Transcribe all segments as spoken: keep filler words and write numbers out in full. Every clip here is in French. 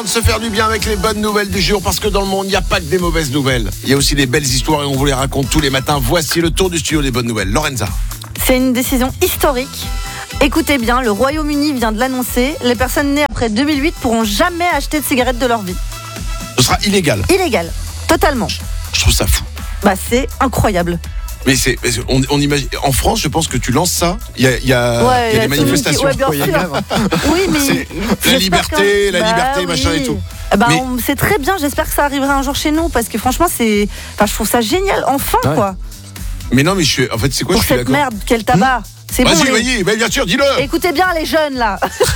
De se faire du bien avec les bonnes nouvelles du jour, parce que dans le monde, il n'y a pas que des mauvaises nouvelles. Il y a aussi des belles histoires et on vous les raconte tous les matins. Voici le tour du studio des bonnes nouvelles. Lorenza. C'est une décision historique. Écoutez bien, le Royaume-Uni vient de l'annoncer. Les personnes nées après deux mille huit pourront jamais acheter de cigarettes de leur vie. Ce sera illégal. Illégal, totalement. Je trouve ça fou. Bah c'est incroyable. Mais c'est, on, on imagine, en France, je pense que tu lances ça, il y a, il y a, ouais, il y a des manifestations. Ouais, bien sûr. Oui, mais c'est la liberté, la bah, liberté, oui. machin et tout. Bah, mais... on, c'est très bien. J'espère que ça arrivera un jour chez nous, parce que franchement, c'est, enfin, je trouve ça génial. Enfin, ouais. quoi. Mais non, mais je suis, en fait, c'est quoi Pour je suis cette d'accord. merde, quel tabac. Mmh. C'est vas-y, bon, vas-y, les... bah, bien sûr, dis-le. Écoutez bien les jeunes là.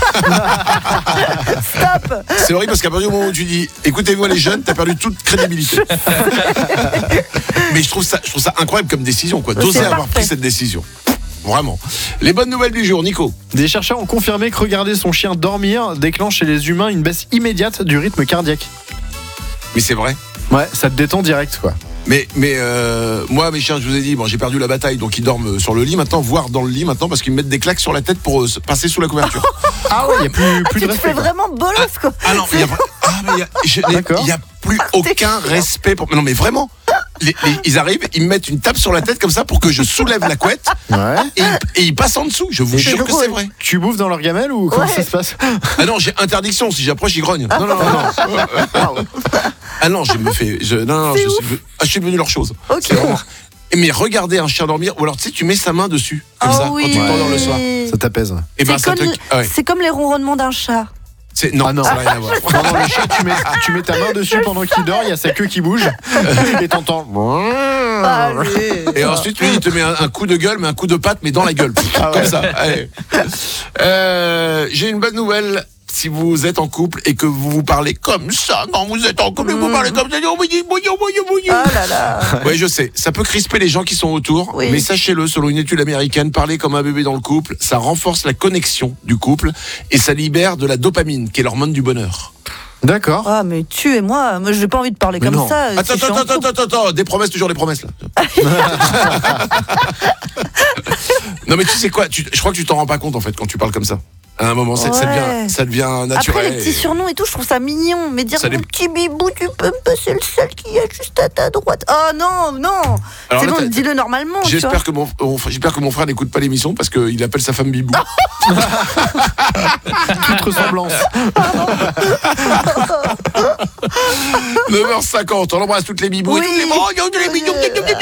Stop. C'est horrible parce qu'à partir du moment où tu dis écoutez-moi les jeunes, t'as perdu toute crédibilité. Mais je trouve ça, je trouve ça incroyable comme décision, quoi. D'oser avoir pris cette décision. Vraiment. Les bonnes nouvelles du jour, Nico. Des chercheurs ont confirmé que regarder son chien dormir déclenche chez les humains une baisse immédiate du rythme cardiaque. Mais c'est vrai. Ouais, ça te détend direct, quoi. Mais, mais euh, moi, mes chiens, je vous ai dit, bon, j'ai perdu la bataille, donc ils dorment sur le lit maintenant, voire dans le lit maintenant, parce qu'ils me mettent des claques sur la tête pour euh, passer sous la couverture. Ah ouais, il n'y a plus, plus tu de respect. Tu te fais vraiment bolos, quoi. Ah, ah non, il n'y a, ah, a, a plus aucun respect pour. Non, mais vraiment, les, les, ils arrivent, ils me mettent une tape sur la tête comme ça pour que je soulève la couette, ouais. et, et ils passent en dessous. Je vous et jure que c'est vrai. Tu bouffes dans leur gamelle ou comment ouais. ça se passe? Ah non, j'ai interdiction. Si j'approche, ils grognent. Non, non, non, non. Ah non, je me fais. Je, non, non, je, suis, ah, je suis devenu leur chose. Ok. Mais regarder un chien dormir, ou alors tu sais, tu mets sa main dessus, comme oh ça, oui. quand tu t'endors le soir. Ça t'apaise. Et ben, c'est, ça comme, te... ouais. c'est comme les ronronnements d'un chat. C'est... Non, ah non, ça n'a rien à voir. Non, non, le chat, tu mets, tu mets ta main dessus pendant qu'il dort, il y a sa queue qui bouge, et t'entends. Allez. Et ensuite, lui, il te met un, un coup de gueule, mais un coup de patte, mais dans la gueule. Ah ouais. Comme ça. Allez. Euh, j'ai une bonne nouvelle. Si vous êtes en couple et que vous vous parlez comme ça, quand vous êtes en couple et que vous parlez comme ça, ah là là. Oui, je sais, ça peut crisper les gens qui sont autour, oui. Mais sachez-le, selon une étude américaine, parler comme un bébé dans le couple, ça renforce la connexion du couple et ça libère de la dopamine, qui est l'hormone du bonheur. D'accord. Ah mais tu et moi, moi j'ai pas envie de parler mais comme non. ça. Attends, si attends, attends, attends, attends, attends, des promesses, toujours des promesses là. Non mais tu sais quoi, tu, je crois que tu t'en rends pas compte en fait quand tu parles comme ça. À un moment, ouais. ça, devient, ça devient naturel. Après, les petits surnoms et tout, je trouve ça mignon. Mais dire, mon les... petit bibou, tu peux me passer le sel qui est juste à ta droite. Oh non, non. Alors c'est là, bon, dis-le normalement. J'espère que, mon, j'espère que mon frère n'écoute pas l'émission parce qu'il appelle sa femme bibou. Toute ressemblance. neuf heures cinquante, on embrasse toutes les bibous. Oui. Toutes les bibous.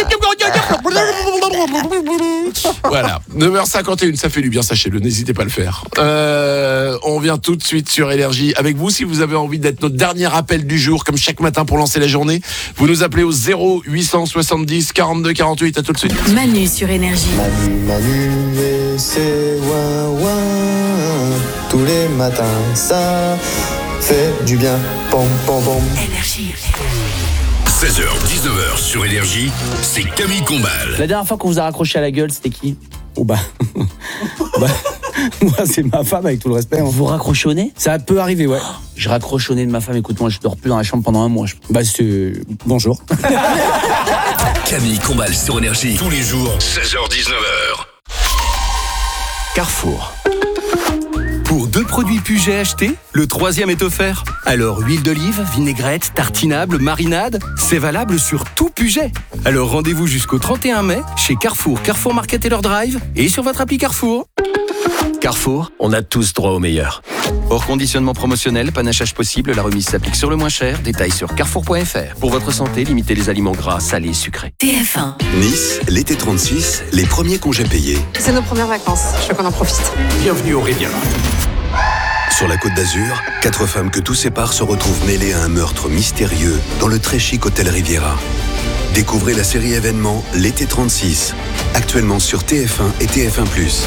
Voilà, neuf heures cinquante et une, ça fait du bien, sachez-le, n'hésitez pas à le faire. Euh, on vient tout de suite sur Énergie avec vous. Si vous avez envie d'être notre dernier appel du jour, comme chaque matin pour lancer la journée, vous nous appelez au zéro huit cent soixante-dix quarante-deux quarante-huit. À tout de suite. Manu sur Énergie. Manu, Manu et c'est ouin ouin. Tous les matins, ça fait du bien. Pom pom pom. Énergie. seize heures dix-neuf heures sur Énergie, c'est Camille Combal. La dernière fois qu'on vous a raccroché à la gueule, c'était qui? Oh bah... bah... Moi, c'est ma femme, avec tout le respect. Hein. Vous raccrochonnez? Ça peut arriver, ouais. Je raccroche au nez de ma femme. Écoute, moi, je dors plus dans la chambre pendant un mois. Je... Bah, c'est... Bonjour. Camille Combal sur Énergie. Tous les jours, seize heures dix-neuf heures. Carrefour. Pour deux produits Puget achetés, le troisième est offert. Alors, huile d'olive, vinaigrette, tartinable, marinade, c'est valable sur tout Puget. Alors, rendez-vous jusqu'au trente et un mai chez Carrefour, Carrefour Market Taylor Drive et sur votre appli Carrefour. Carrefour, on a tous droit au meilleur. Hors conditionnement promotionnel, panachage possible, la remise s'applique sur le moins cher. Détails sur carrefour point f r. Pour votre santé, limitez les aliments gras, salés et sucrés. T F un. Nice, l'été trente-six, les premiers congés payés. C'est nos premières vacances, je veux qu'on en profite. Bienvenue au Riviera. Sur la Côte d'Azur, quatre femmes que tout sépare se retrouvent mêlées à un meurtre mystérieux dans le très chic hôtel Riviera. Découvrez la série événement L'été trente-six, actuellement sur T F un et T F un plus.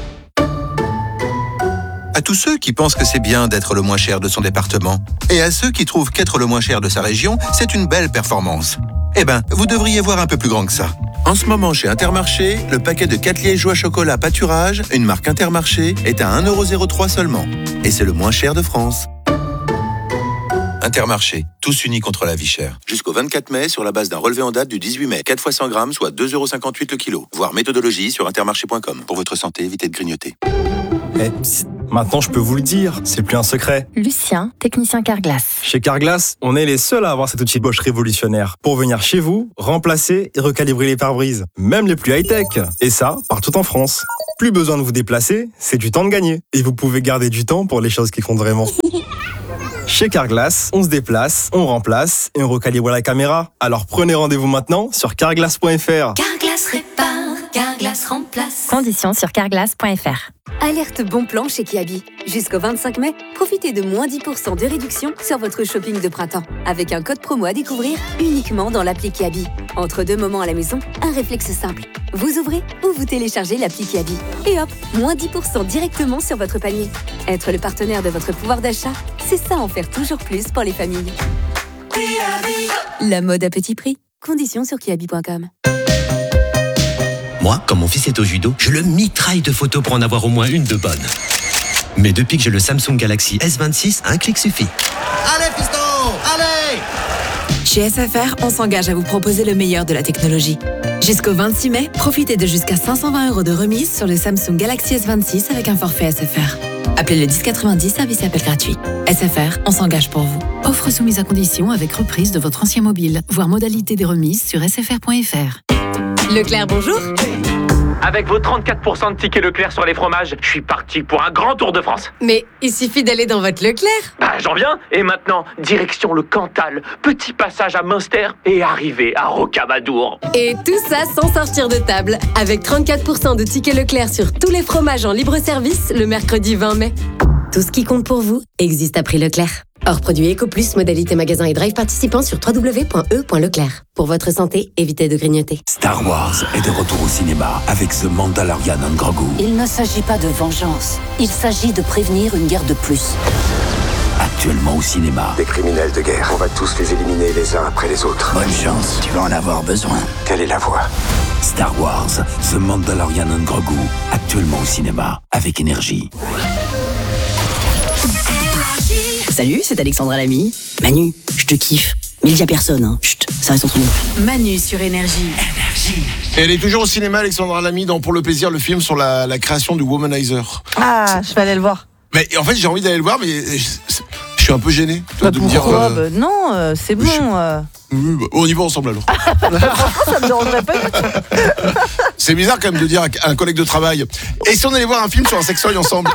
À tous ceux qui pensent que c'est bien d'être le moins cher de son département, et à ceux qui trouvent qu'être le moins cher de sa région, c'est une belle performance. Eh ben, vous devriez voir un peu plus grand que ça. En ce moment, chez Intermarché, le paquet de quatre lièges joie chocolat pâturage, une marque Intermarché, est à un euro zéro trois seulement. Et c'est le moins cher de France. Intermarché, tous unis contre la vie chère. Jusqu'au vingt-quatre mai, sur la base d'un relevé en date du dix-huit mai. quatre fois cent grammes, soit deux euros cinquante-huit le kilo. Voir méthodologie sur intermarché point com. Pour votre santé, évitez de grignoter. Eh, psst. Maintenant, je peux vous le dire, c'est plus un secret. Lucien, technicien Carglass. Chez Carglass, on est les seuls à avoir cet outil Bosch révolutionnaire pour venir chez vous, remplacer et recalibrer les pare-brises, même les plus high-tech. Et ça, partout en France. Plus besoin de vous déplacer, c'est du temps de gagner. Et vous pouvez garder du temps pour les choses qui comptent vraiment. Chez Carglass, on se déplace, on remplace et on recalibre la caméra. Alors prenez rendez-vous maintenant sur carglass point f r. Carglass répare, Carglass remplace. Conditions sur carglass point f r. Alerte bon plan chez Kiabi. Jusqu'au vingt-cinq mai, profitez de moins dix pour cent de réduction sur votre shopping de printemps. Avec un code promo à découvrir uniquement dans l'appli Kiabi. Entre deux moments à la maison, un réflexe simple. Vous ouvrez ou vous téléchargez l'appli Kiabi. Et hop, moins dix pour cent directement sur votre panier. Être le partenaire de votre pouvoir d'achat, c'est ça en faire toujours plus pour les familles. La mode à petit prix. Conditions sur kiabi point com. Moi, quand mon fils est au judo, je le mitraille de photos pour en avoir au moins une de bonne. Mais depuis que j'ai le Samsung Galaxy S vingt-six, un clic suffit. Allez, fiston, allez! Chez S F R, on s'engage à vous proposer le meilleur de la technologie. Jusqu'au vingt-six mai, profitez de jusqu'à cinq cent vingt euros de remise sur le Samsung Galaxy S vingt-six avec un forfait S F R. Appelez le dix quatre-vingt-dix, service appel gratuit. S F R, on s'engage pour vous. Offre soumise à condition avec reprise de votre ancien mobile. Voir modalité des remises sur s f r point f r. Leclerc, bonjour. Avec vos trente-quatre pour cent de tickets Leclerc sur les fromages, je suis parti pour un grand tour de France. Mais il suffit d'aller dans votre Leclerc. Bah, j'en viens. Et maintenant, direction le Cantal, petit passage à Münster et arrivée à Rocamadour. Et tout ça sans sortir de table. Avec trente-quatre pour cent de tickets Leclerc sur tous les fromages en libre-service le mercredi vingt mai. Tout ce qui compte pour vous existe à prix Leclerc. Hors produit EcoPlus, modalité magasin et drive participant sur w w w point e point leclerc. Pour votre santé, évitez de grignoter. Star Wars est de retour au cinéma avec The Mandalorian en Grogu. Il ne s'agit pas de vengeance, il s'agit de prévenir une guerre de plus. Actuellement au cinéma. Des criminels de guerre, on va tous les éliminer les uns après les autres. Bonne chance, tu vas en avoir besoin. Quelle est la voie? Star Wars, The Mandalorian en Grogu, actuellement au cinéma avec énergie. Salut, c'est Alexandra Lamy. Manu, je te kiffe. Mais il y a personne, hein. Chut, ça reste entre nous. Manu sur Énergie. Énergie. Et elle est toujours au cinéma, Alexandra Lamy, dans Pour le plaisir, le film sur la, la création du Womanizer. Ah, je vais aller le voir. Mais en fait, j'ai envie d'aller le voir, mais je, je suis un peu gêné. Bah, de pourquoi me dire, euh... bah, Non, euh, c'est bon. Je... Euh... Oui, bah, on y va ensemble alors. Franchement, ça me dérangerait pas du tout. C'est bizarre quand même de dire à un collègue de travail. Et si on allait voir un film sur un sextoy ensemble?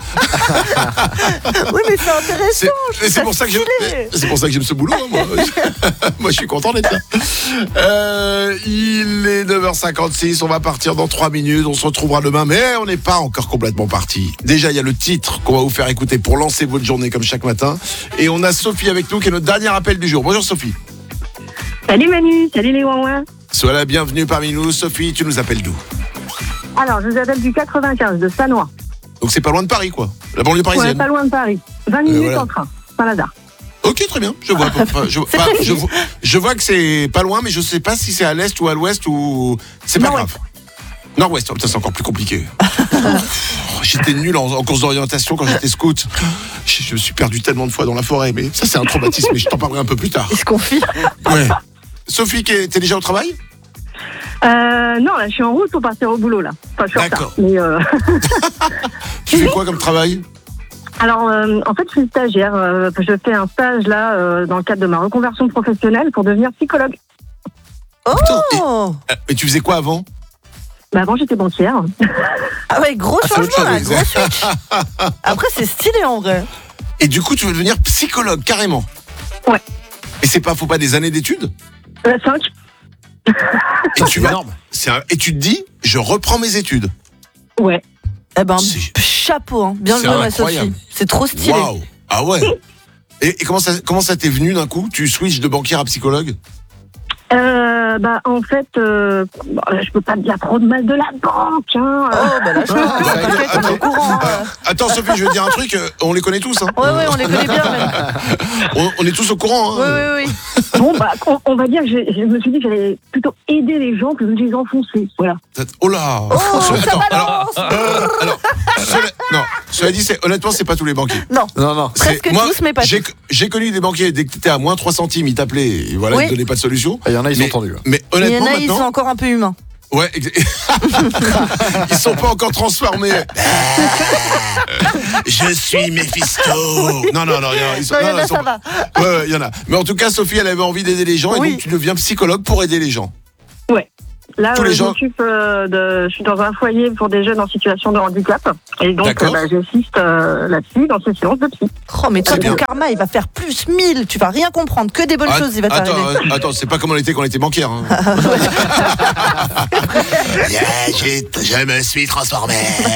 Oui, mais c'est intéressant. C'est, c'est, pour ça que j'aime, c'est pour ça que j'aime ce boulot. Hein, moi. Moi, je suis content d'être là. Euh, il est neuf heures cinquante-six. On va partir dans trois minutes. On se retrouvera demain. Mais on n'est pas encore complètement parti. Déjà, il y a le titre qu'on va vous faire écouter pour lancer votre journée comme chaque matin. Et on a Sophie avec nous qui est notre dernier appel du jour. Bonjour Sophie. Salut Manu, salut les ouin-ouin. Sois la bienvenue parmi nous. Sophie, tu nous appelles d'où? Alors, je vous appelle du quatre-vingt-quinze, de Sannois. Donc c'est pas loin de Paris, quoi. La banlieue parisienne. Ouais, pas loin de Paris. vingt minutes euh, voilà. En train, par hasard. Ok, très bien. Je vois. Enfin, je, enfin, je, vois je vois que c'est pas loin, mais je sais pas si c'est à l'est ou à l'ouest ou... C'est pas Nord-ouest. Grave. Nord-ouest, oh, putain, c'est encore plus compliqué. J'étais nul en, en course d'orientation quand j'étais scout. Je, je me suis perdu tellement de fois dans la forêt, mais ça c'est un traumatisme, mais je t'en parlerai un peu plus tard. Il se confie. Ouais. Sophie, t'es déjà au travail? Euh, non, là, je suis en route pour partir au boulot, là. Enfin, je suis D'accord. en retard, mais euh... Tu fais quoi comme travail? Alors, euh, en fait, je suis stagiaire. Euh, je fais un stage, là, euh, dans le cadre de ma reconversion professionnelle pour devenir psychologue. Oh et, et tu faisais quoi avant? Bah, avant, j'étais banquière. Ah ouais, gros ah, changement, là, gros switch. Après, c'est stylé, en vrai. Et du coup, tu veux devenir psychologue, carrément? Ouais. Et c'est pas, faut pas des années d'études? euh, cinq. Et tu, vas, c'est un, et tu te dis, je reprends mes études. Ouais. Eh ben, c'est, chapeau, hein. Bien joué, ma Sophie. C'est trop stylé. Waouh. Ah ouais. Et, et comment ça, comment ça t'est venu d'un coup? Tu switches de banquière à psychologue? Euh, bah, en fait, euh, bah, je peux pas te dire trop de mal de la banque, hein. Oh, bah là, je ah, bah, t'inquiète, on est au courant. Euh, attends, Sophie, je vais te dire un truc, euh, on les connaît tous, hein. Ouais, ouais, on les connaît bien, même. on, on est tous au courant, hein. Oui, oui, oui. Bon, bah, on, on va dire que je, je me suis dit que j'allais plutôt aider les gens que de les enfoncer, voilà. Oh là. Oh, Cela, ça attends, balance. alors, euh, alors cela, non, cela dit, c'est, honnêtement, c'est pas tous les banquiers. Non, non, non. Presque moi, tous, mais pas j'ai, tous. J'ai connu des banquiers, dès que t'étais à moins trois centimes, ils t'appelaient, et voilà, oui. Ils donnaient pas de solution. Il y en a, ils mais, sont tendus. Mais honnêtement, il y en a, maintenant, ils sont encore un peu humains. Ouais, ex- ils sont pas encore transformés. Je suis Mephisto. Non, non, non, ils sont, non, il y en a, ils sont- ça va. Ouais, ouais, il y en a. Mais en tout cas, Sophie, elle avait envie d'aider les gens, et Oui. donc tu deviens psychologue pour aider les gens. Ouais. Là, Tous les euh, gens- je m'occupe euh, de, je suis dans un foyer pour des jeunes en situation de handicap, et donc D'accord. euh, bah, j'assiste euh, là-dessus dans ces séances de psy. Oh, mais toi, C'est ton bien. karma, il va faire plus mille. Tu vas rien comprendre. Que des bonnes Ah, choses, il va attends, t'arriver. euh, attends, c'est pas comme on était quand on était banquier. Hein. Yeah, j'ai- je me suis transformé.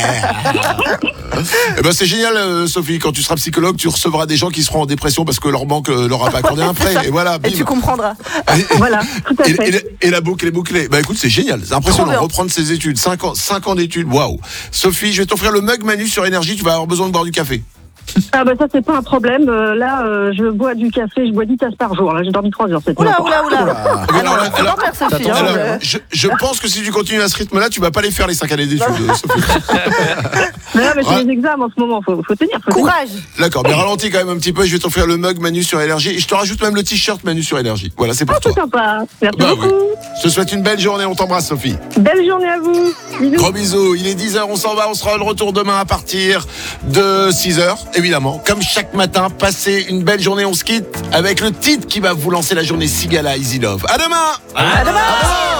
Eh ben c'est génial, euh, Sophie. Quand tu seras psychologue, tu recevras des gens qui seront en dépression parce que leur banque euh, leur a pas accordé un prêt. Et voilà, bim. Et tu comprendras. Voilà, tout à Et, fait. et la- et la boucle est bouclée. Bah écoute, c'est génial, c'est Trop impressionnant. bien. Reprendre ses études, cinq ans, cinq ans d'études, waouh. Sophie, je vais t'offrir le mug Manu sur Énergie. Tu vas avoir besoin de boire du café. Ah bah ça c'est pas un problème. Euh, là, euh, je bois du café, je bois dix tasses par jour. Là, j'ai dormi trois heures. C'était Oula, n'importe oula, oula. Alors, Alors, alors, faut alors, dormir, Sophie. hein, alors, euh. je, je pense que si tu continues à ce rythme-là, tu vas pas les faire les cinq années d'études, Sophie. Mais non, mais c'est Ouais. les examens en ce moment. Faut, faut tenir. Faut Courage. D'accord, mais ralentis quand même un petit peu. Je vais t'offrir le mug Manu sur Énergie et je te rajoute même le t-shirt Manu sur Énergie. Voilà, c'est pour tenir. toi. C'est sympa. Merci Bah beaucoup. oui. Je te souhaite une belle journée. On t'embrasse, Sophie. Belle journée à vous. Bisous. Gros bisous. Il est dix heures, on s'en va. On sera de retour demain à partir de six heures, évidemment. Comme chaque matin, passez une belle journée. On se quitte avec le titre qui va vous lancer la journée Sigala Easy Love. À demain. À demain.